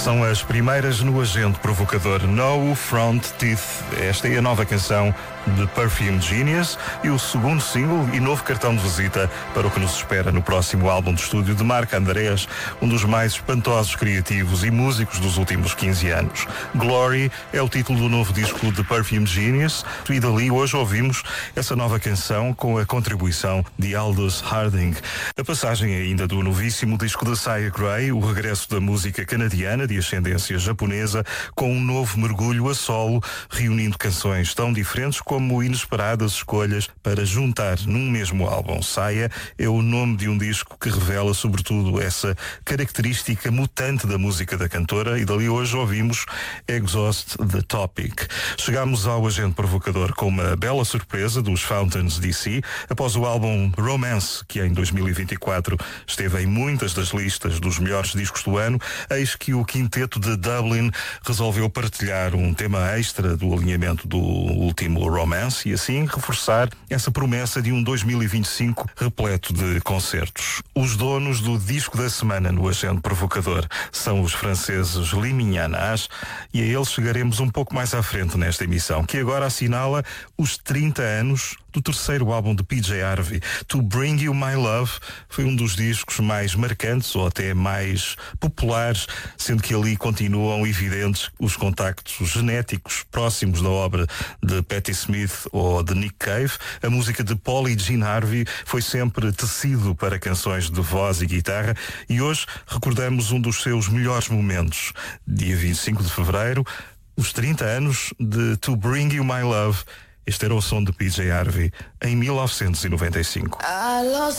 São as primeiras no Agente Provocador, No Front Teeth. Esta é a nova canção de Perfume Genius e o segundo single e novo cartão de visita para o que nos espera no próximo álbum de estúdio de Marc Andrés, um dos mais espantosos criativos e músicos dos últimos 15 anos. Glory é o título do novo disco de Perfume Genius e dali hoje ouvimos essa nova canção com a contribuição de Aldous Harding. A passagem ainda do novíssimo disco de Sia Gray, o regresso da música canadiana de ascendência japonesa com um novo mergulho a solo, reunindo canções tão diferentes como inesperadas escolhas para juntar num mesmo álbum. Sia é o nome de um disco que revela sobretudo essa característica mutante da música da cantora e dali hoje ouvimos Exhaust the Topic. Chegámos ao Agente Provocador com uma bela surpresa dos Fountains DC após o álbum Romance, que em 2024 esteve em muitas das listas dos melhores discos do ano. Eis que o quinteto de Dublin resolveu partilhar um tema extra do alinhamento do último Romance e assim reforçar essa promessa de um 2025 repleto de concertos. Os donos do disco da semana no Agente Provocador são os franceses Liminhanas e a eles chegaremos um pouco mais à frente nesta emissão, que agora assinala os 30 anos do terceiro álbum de PJ Harvey. To Bring You My Love foi um dos discos mais marcantes ou até mais populares, sendo que ali continuam evidentes os contactos genéticos próximos da obra de Patti Smith ou de Nick Cave. A música de Paul e Gene Harvey foi sempre tecido para canções de voz e guitarra e hoje recordamos um dos seus melhores momentos. Dia 25 de fevereiro, os 30 anos de To Bring You My Love. Este era o som de PJ Harvey em 1995.